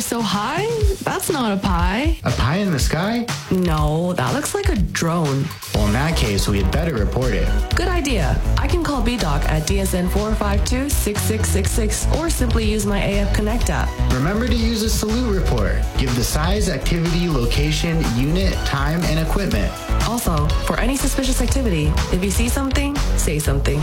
so high? That's not a pie. A pie in the sky? No, that looks like a drone. Well, in that case, we had better report it. Good idea. I can call BDOC at DSN 452-6666 or simply use my AF Connect app. Remember to use a salute report. Give the size, activity, location, unit, time, and equipment. Also, for any suspicious activity, if you see something, say something.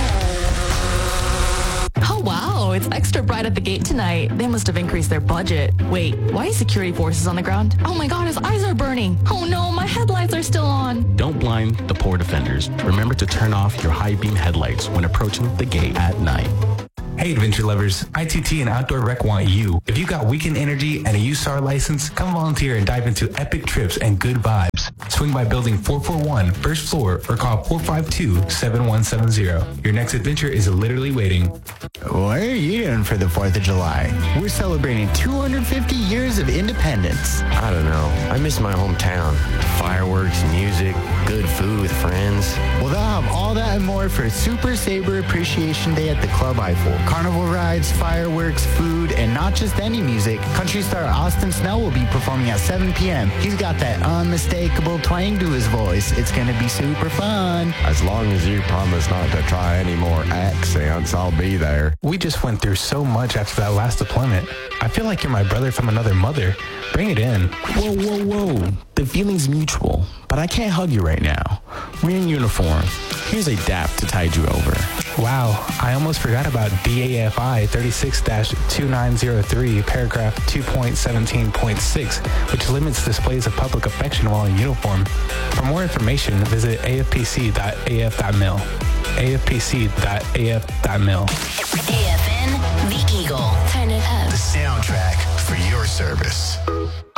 Oh, wow, it's extra bright at the gate tonight. They must have increased their budget. Wait, why is security forces on the ground? Oh my god, his eyes are burning. Oh no, my headlights are still on. Don't blind the poor defenders. Remember to turn off your high beam headlights when approaching the gate at night. Hey adventure lovers, ITT and Outdoor Rec want you. If you got weekend energy and a USAR license, come volunteer and dive into epic trips and good vibes. Swing by building 441, first floor, or call 452-7170. Your next adventure is literally waiting. What are you doing for the 4th of July? We're celebrating 250 years of independence. I don't know. I miss my hometown. Fireworks, music, good food with friends. Well, they'll have all that and more for Super Saber Appreciation Day at the Club Eiffel. Carnival rides, fireworks, food, and not just any music. Country star Austin Snell will be performing at 7 p.m. He's got that unmistakable twang to his voice. It's going to be super fun. As long as you promise not to try any more accents, I'll be there. We just went through so much after that last deployment. I feel like you're my brother from another mother. Bring it in. Whoa, whoa, whoa. The feeling's mutual, but I can't hug you right now. We're in uniform. Here's a dap to tide you over. Wow, I almost forgot about DAFI 36-2903, paragraph 2.17.6, which limits displays of public affection while in uniform. For more information, visit afpc.af.mil. afpc.af.mil. AFN, The Eagle. Turn it up. The soundtrack for your service.